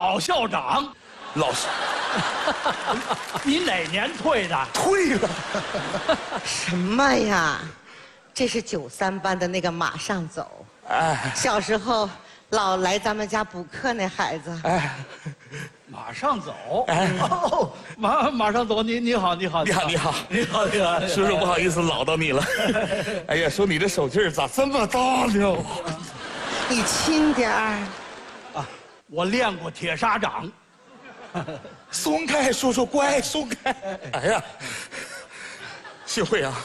老校长。 老师， 你哪年退的？ 退了。 什么呀？这是93班的那个马上走。 哎小时候老来咱们家补课那孩子。 哎， 马上走。 哎哦，马上走。你好，你好， 你好，你好， 你好，你好， 叔叔不好意思唠叨你了。哎呀，说你这手劲儿咋这么大呢？ 你轻点儿。 啊，我练过铁砂掌。 松开，叔叔乖，松开。哎呀，幸会啊！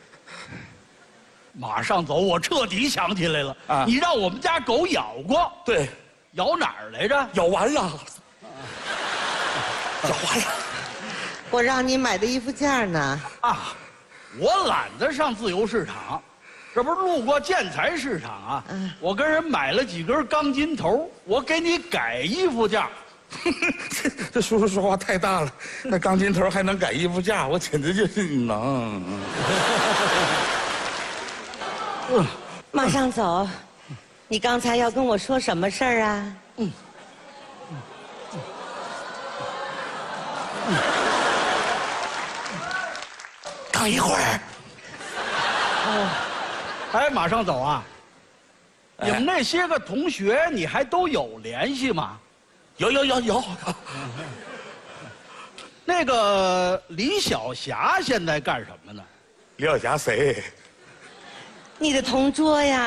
马上走，我彻底想起来了。 啊你让我们家狗咬过， 对， 咬哪儿来着？ 咬完了，咬完了。 我让你买的衣服件呢。 啊，我懒得上自由市场，这不是路过建材市场啊？我跟人买了几根钢筋头，我给你改衣服件。 这叔叔说话太大了，那钢筋头还能改衣服架，我简直就是能。 马上走。你刚才要跟我说什么事儿啊？ 等一会儿。 哎，马上走啊！ 哎你们那些个同学，你还都有联系吗？ 有。 那个李小霞现在干什么呢？ 李小霞谁？ 你的同桌呀。